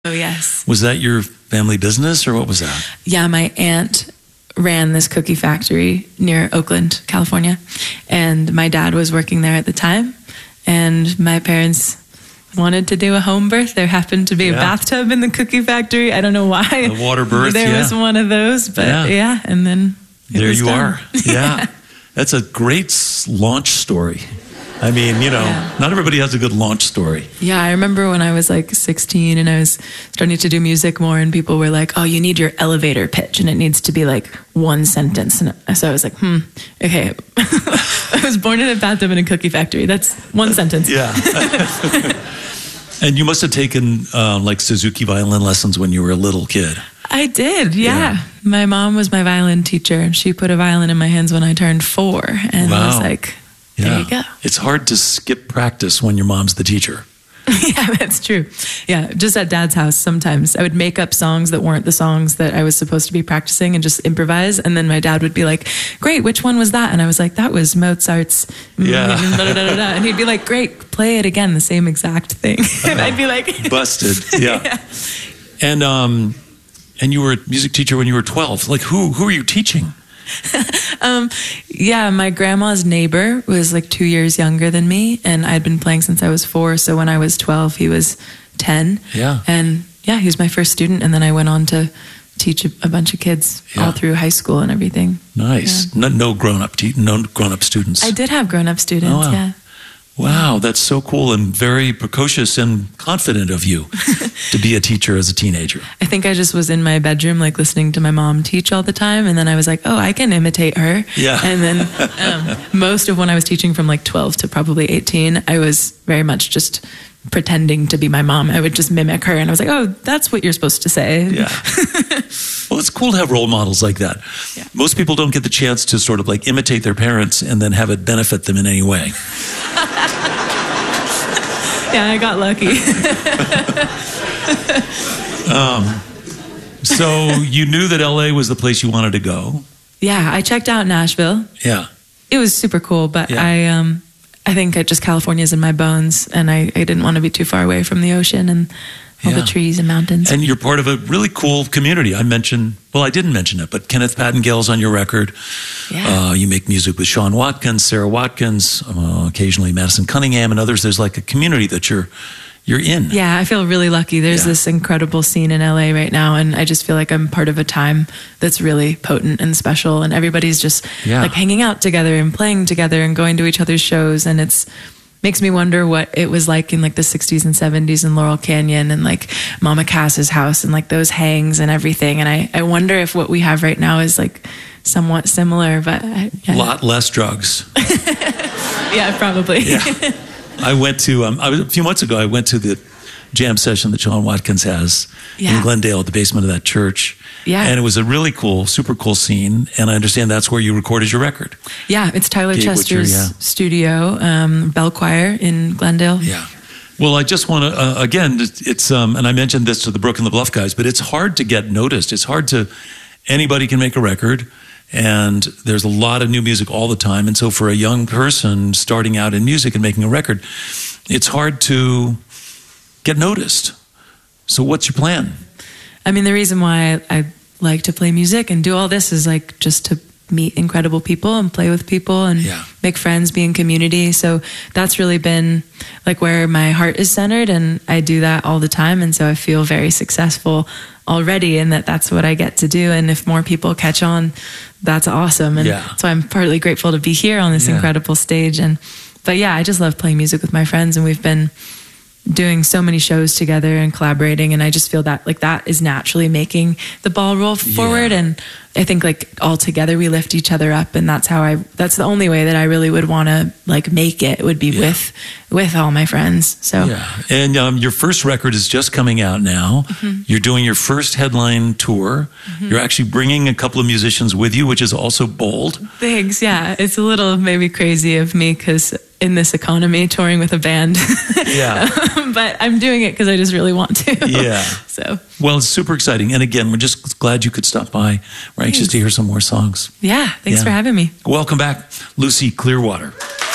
Oh, yes. Was that your family business or what was that? Yeah, my aunt ran this cookie factory near Oakland, California. And my dad was working there at the time. And my parents wanted to do a home birth. There happened to be a bathtub in the cookie factory. I don't know why. The water birth, There was one of those, but and then there you done. are. Yeah. That's a great launch story. I mean, not everybody has a good launch story. Yeah, I remember when I was like 16 and I was starting to do music more and people were like, oh, you need your elevator pitch and it needs to be like one sentence. And so I was like, okay. I was born in a bathtub in a cookie factory. That's one sentence. Yeah. And you must have taken like Suzuki violin lessons when you were a little kid. I did, yeah. My mom was my violin teacher and she put a violin in my hands when I turned 4. And I was like, there you go. It's hard to skip practice when your mom's the teacher. Yeah, that's true. Yeah, just at Dad's house sometimes I would make up songs that weren't the songs that I was supposed to be practicing and just improvise. And then my dad would be like, great, which one was that? And I was like, that was Mozart's. And he'd be like, great, play it again, the same exact thing. And I'd be like... Busted, yeah. And you were a music teacher when you were 12. Like, who were you teaching? My grandma's neighbor was like 2 years younger than me, and I'd been playing since I was 4. So when I was 12, he was 10. Yeah. And he was my first student, and then I went on to teach a bunch of kids all through high school and everything. Nice. Yeah. No grown-up students. I did have grown-up students. Oh, wow. Yeah. Wow, that's so cool and very precocious and confident of you to be a teacher as a teenager. I think I just was in my bedroom, like listening to my mom teach all the time. And then I was like, oh, I can imitate her. Yeah. And then most of when I was teaching from like 12 to probably 18, I was very much just pretending to be my mom. I would just mimic her. And I was like, oh, that's what you're supposed to say. Yeah. Well, it's cool to have role models like that. Yeah. Most people don't get the chance to sort of like imitate their parents and then have it benefit them in any way. Yeah, I got lucky. So you knew that LA was the place you wanted to go. Yeah, I checked out Nashville. Yeah. It was super cool, but I think California's in my bones, and I didn't want to be too far away from the ocean and all the trees and mountains. And you're part of a really cool community. I didn't mention it, but Kenneth Pattingale's on your record. Yeah. You make music with Sean Watkins, Sarah Watkins, occasionally Madison Cunningham and others. There's like a community that you're in. Yeah, I feel really lucky. There's this incredible scene in LA right now, and I just feel like I'm part of a time that's really potent and special, and everybody's just like hanging out together and playing together and going to each other's shows, and it's makes me wonder what it was like in like the 60s and 70s in Laurel Canyon and like Mama Cass's house and like those hangs and everything. And I wonder if what we have right now is like somewhat similar, but a lot less drugs. Yeah, probably. Yeah. I went to, a few months ago, I went to the jam session that Sean Watkins has in Glendale at the basement of that church. Yeah. And it was a really cool, super cool scene. And I understand that's where you recorded your record. Yeah, it's Tyler Chester's studio, Bell Choir in Glendale. Yeah. Well, I just want to, again, it's, and I mentioned this to the Brook and the Bluff guys, but it's hard to get noticed. It's hard anybody can make a record. And there's a lot of new music all the time. And so for a young person starting out in music and making a record, it's hard to get noticed. So what's your plan? I mean, the reason why I like to play music and do all this is like just to meet incredible people and play with people and make friends, be in community. So that's really been like where my heart is centered, and I do that all the time. And so I feel very successful already, and that's what I get to do. And if more people catch on, that's awesome. And so I'm partly grateful to be here on this incredible stage. But I just love playing music with my friends, and we've been doing so many shows together and collaborating, and I just feel that like that is naturally making the ball roll forward. And I think like all together we lift each other up, and that's the only way that I really would want to like make it would be with all my friends. So and your first record is just coming out now. Mm-hmm. You're doing your first headline tour. Mm-hmm. You're actually bringing a couple of musicians with you, which is also bold. Thanks. Yeah, it's a little maybe crazy of me because in this economy touring with a band. But I'm doing it because I just really want to. Yeah. So. Well, it's super exciting. And again, we're just glad you could stop by. We're anxious to hear some more songs. Yeah. Thanks for having me. Welcome back, Lucy Clearwater.